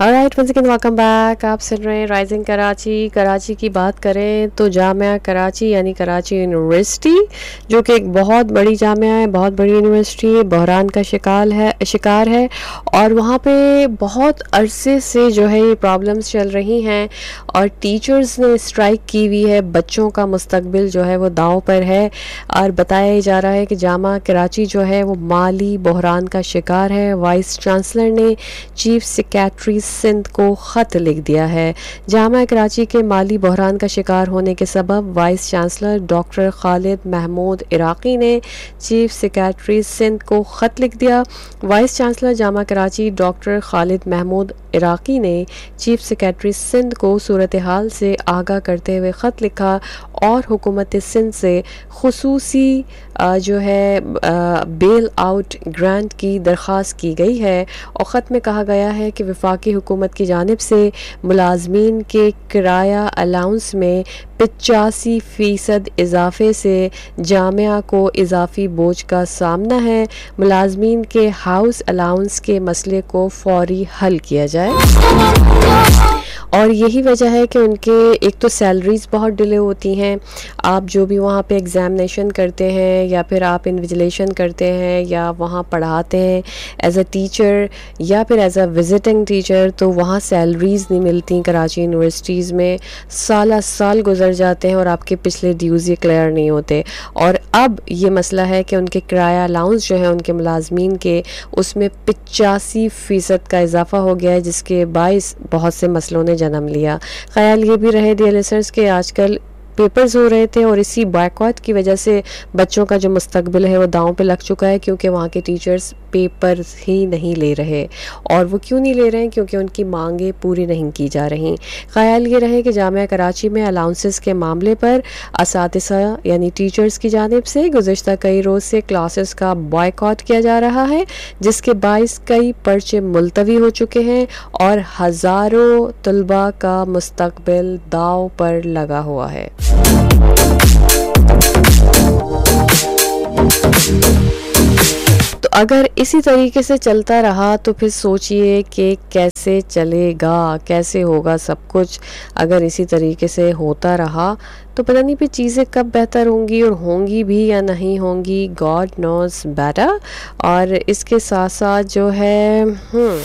Alright, once again welcome back. आप सुन रहे हैं राइजिंग कराची। कराची की बात करें तो जामिया कराची यानी कराची यूनिवर्सिटी, जो कि एक बहुत बड़ी जामिया है, बहुत बड़ी यूनिवर्सिटी है, बहरान का शिकार है। और वहाँ पे बहुत अरसे से जो है ये प्रॉब्लम्स चल रही हैं और टीचर्स ने स्ट्राइक की हुई है। बच्चों का मुस्तकबिल जो है वो दांव पर है और बताया जा रहा है कि जामिया कराची जो है वो माली बहरान का शिकार है। वाइस चांसलर ने चीफ सेक्रेटरी सिंध को ख़त लिख दिया है। जामिया कराची के माली बहरान का शिकार होने के सबब vice chancellor doctor Khalid Mahmood Iraqi ने चीफ सेक्रेटरी सिंध को ख़त लिख दिया। Vice chancellor Jamia Karachi doctor Khalid Mahmood Iraqi ने चीफ सेक्रेटरी सिंध को सूरत हाल से आगाह करते हुए ख़त लिखा और हुकूमत सिंध से खुसूसी जो है बेल आउट ग्रांट की दरख्वास्त की गई है। और ख़त में कहा गया है कि वफाकी हुकूमत की जानिब से मुलाजमीन के किराया अलाउंस में 85% इजाफे से जामिया को इजाफी बोझ का सामना है। मुलाजमीन के हाउस अलाउंस के मसले को फौरी हल किया जाए और यही वजह है कि उनके एक तो सैलरीज़ बहुत डिले होती हैं। आप जो भी वहाँ पे एग्ज़ामिनेशन करते हैं या फिर आप इन्विजिलेशन करते हैं या वहाँ पढ़ाते हैं एज अ टीचर या फिर एज अ विज़िटिंग टीचर, तो वहाँ सैलरीज़ नहीं मिलती। कराची यूनिवर्सिटीज़ में साल गुजर जाते हैं और आपके पिछले ड्यूज़ ये क्लियर नहीं होते। और अब ये मसला है कि उनके किराया अलाउंस जो है उनके मुलाजमीन के, उसमें 85% का इजाफा हो गया है, जिसके बाइस बहुत से मसलों ने जन्म लिया। ख्याल ये भी रहे डियर लिसनर्स के आजकल पेपर्स हो रहे थे और इसी बॉयकॉट की वजह से बच्चों का जो मुस्तकबिल है वो दांव पे लग चुका है, क्योंकि वहाँ के टीचर्स पेपर ही नहीं ले रहे। और वो क्यों नहीं ले रहे हैं? क्योंकि उनकी मांगे पूरी नहीं की जा रही। ख्याल ये रहे कि जामिया कराची में अलाउंसेस के मामले पर असातिज़ा यानी टीचर्स की जानिब से गुज़िश्ता कई रोज़ से क्लासेस का बॉयकॉट किया जा रहा है, जिसके बाइस कई पर्चे मुलतवी हो चुके हैं और हज़ारों तलबा का मुस्तकबिल दाव पर लगा हुआ है। तो अगर इसी तरीके से चलता रहा तो फिर सोचिए कि कैसे चलेगा, कैसे होगा सब कुछ। अगर इसी तरीके से होता रहा तो पता नहीं फिर चीज़ें कब बेहतर होंगी और होंगी भी या नहीं होंगी, गॉड नोज़ बेटर। और इसके साथ साथ जो है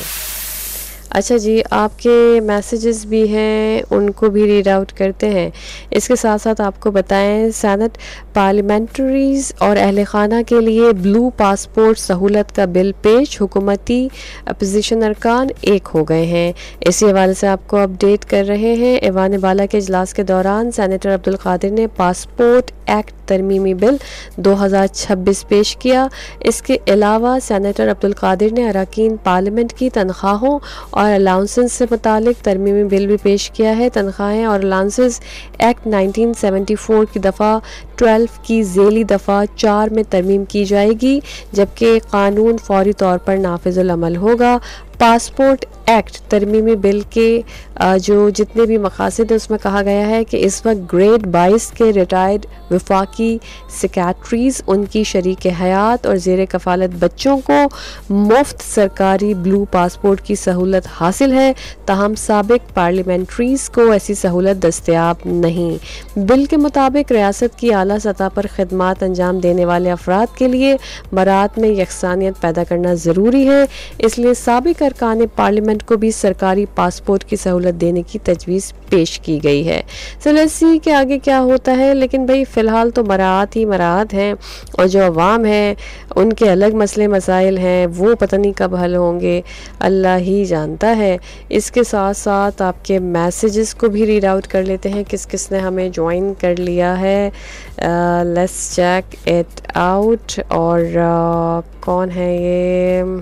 अच्छा जी, आपके मैसेजेस भी हैं, उनको भी रीड आउट करते हैं। इसके साथ साथ आपको बताएं, सेनेट पार्लियामेंट्रीज़ और अहल खाना के लिए ब्लू पासपोर्ट सहूलत का बिल पेश, हुकूमती अपोजिशन अरकान एक हो गए हैं। इसी हवाले से आपको अपडेट कर रहे हैं। ऐवान बाला के इजलास के दौरान सेनेटर अब्दुल कादिर ने पासपोर्ट एक्ट तरमीमी बिल 2026 पेश किया। इसके अलावा सेनेटर अब्दुल कादिर ने अरकान पार्लियामेंट की तनख्वाहों और अलाउंसेस से मुतालिक तरमीमी बिल भी पेश किया है। तनख्वाहें और अलाउंसेस एक्ट 1974 की दफ़ा 12 की झेली दफ़ा 4 में तरमीम की जाएगी, जबकि कानून फौरी तौर पर नाफिजुल अमल होगा। पासपोर्ट एक्ट तरमीमी बिल के जो जितने भी मकासद हैं उसमें कहा गया है कि इस वक्त ग्रेड 22 के रिटायर्ड वफाकी सेक्रेटरीज़, उनकी शरीक हयात और ज़ेर कफ़ालत बच्चों को मुफ्त सरकारी ब्लू पासपोर्ट की सहूलत हासिल है, ताहम साबिक पार्लियामेंट्रीज़ को ऐसी सहूलत दस्तयाब नहीं। बिल के मुताबिक रियासत की आला सतह पर खिदमात अंजाम देने वाले अफराद के लिए बरात में यकसानियत पैदा करना ज़रूरी है, इसलिए साबिक अरकान पार्लियामेंट को भी सरकारी पासपोर्ट की सहूलत देने की तजवीज़ पेश की गई है। सो लेट्स सी कि आगे क्या होता है। लेकिन भाई फ़िलहाल तो मराहत ही मराहत हैं और जो अवाम है उनके अलग मसले मसाइल हैं, वो पता नहीं कब हल होंगे, अल्लाह ही जानता है। इसके साथ साथ आपके मैसेजेस को भी रीड आउट कर लेते हैं, किस किस ने हमें ज्वाइन कर लिया है। Let's check it out. और कौन है ये?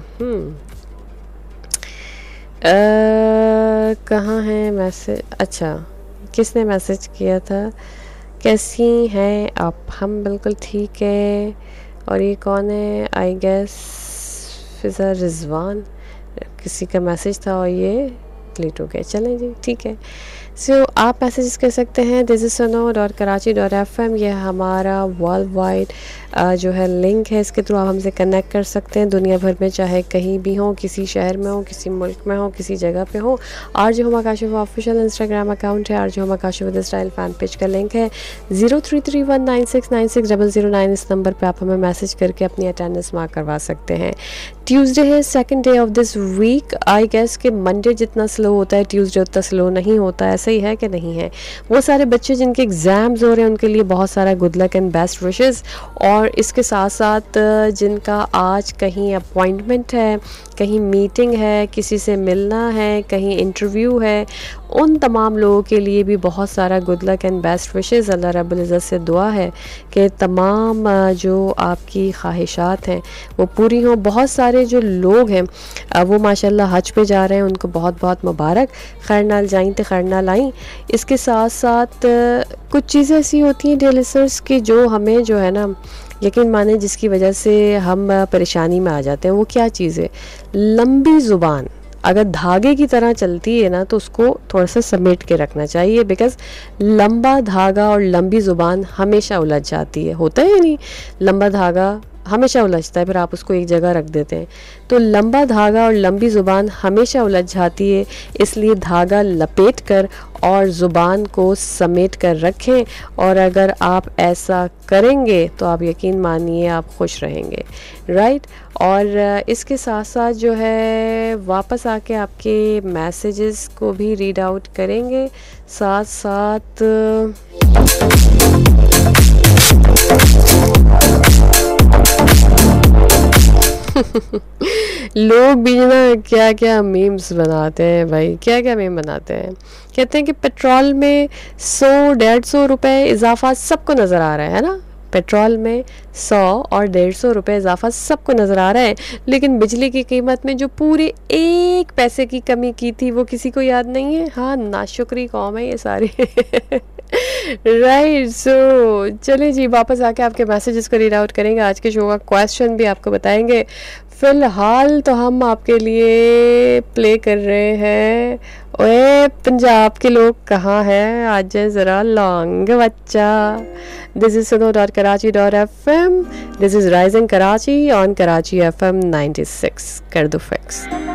कहाँ है मैसेज? अच्छा, किसने मैसेज किया था? कैसी हैं आप? हम बिल्कुल ठीक है। और ये कौन है? आई गेस फिज़ा रिजवान, किसी का मैसेज था और ये डिलीट हो गया। चलें जी, ठीक है। सो आप मैसेज कर सकते हैं digissuno.karachi.fm, ये हमारा वर्ल्ड वाइड जो है लिंक है, इसके थ्रू आप हमसे कनेक्ट कर सकते हैं दुनिया भर में, चाहे कहीं भी हो, किसी शहर में हो, किसी मुल्क में हो, किसी जगह पे हो। RJ Huma Kashif official Instagram account है, RJ Huma Kashif with style fan page का लिंक है 033196960009। इस नंबर पे आप हमें मैसेज करके अपनी अटेंडेंस मार्क करवा सकते हैं। ट्यूसडे है, second day of this week. I guess कि मंडे जितना स्लो होता है ट्यूसडे उतना स्लो नहीं होता, ऐसा ही है कि नहीं है? वो सारे बच्चे जिनके एग्ज़ाम्स हो रहे हैं उनके लिए बहुत सारा good luck and best wishes. और इसके साथ साथ जिनका आज कहीं अपॉइंटमेंट है, कहीं मीटिंग है, किसी से मिलना है, कहीं इंटरव्यू है, उन तमाम लोगों के लिए भी बहुत सारा good luck and best wishes. अल्लाह रब्बुल इज़्ज़त से दुआ है कि तमाम जो आपकी ख्वाहिशात हैं वो पूरी हों। बहुत सारे जो लोग हैं वो माशाल्लाह हज पे जा रहे हैं, उनको बहुत बहुत मुबारक। खैर नाल जाइन तो खैर नाल आईं। इसके साथ साथ कुछ चीज़ें ऐसी होती हैं डियर लिसनर्स की जो हमें जो है ना, यकीन माने, जिसकी वजह से हम परेशानी में आ जाते हैं। वो क्या चीज़ है? लंबी ज़ुबान अगर धागे की तरह चलती है ना तो उसको थोड़ा सा समेट के रखना चाहिए, बिकॉज़ लंबा धागा और लंबी ज़ुबान हमेशा उलझ जाती है। होता है या नहीं? लंबा धागा हमेशा उलझता है, फिर आप उसको एक जगह रख देते हैं। तो लंबा धागा और लंबी ज़ुबान हमेशा उलझ जाती है, इसलिए धागा लपेट कर और ज़ुबान को समेट कर रखें। और अगर आप ऐसा करेंगे तो आप यकीन मानिए आप खुश रहेंगे, राइट। और इसके साथ साथ जो है वापस आके आपके मैसेजेस को भी रीड आउट करेंगे। साथ साथ लोग भी ना क्या क्या मीम्स बनाते हैं भाई, क्या क्या मीम बनाते हैं। कहते हैं कि पेट्रोल में 100-150 रुपये इजाफा सबको नज़र आ रहा है ना। पेट्रोल में 100 और 150 रुपये इजाफा सबको नज़र आ रहा है, लेकिन बिजली की कीमत में जो पूरे 1 पैसे की कमी की थी वो किसी को याद नहीं है। हाँ, नाशुक्री कौम है ये सारी। राइट। सो चलिए जी, वापस आके आपके मैसेजेस को रीड आउट करेंगे। आज के शो का क्वेश्चन भी आपको बताएंगे। फ़िलहाल तो हम आपके लिए प्ले कर रहे हैं, ओए पंजाब के लोग कहाँ हैं, आज जाए ज़रा लॉन्ग बच्चा। This is suno.karachi.fm, this is rising Karachi on Karachi FM 96। कर दो फिक्स।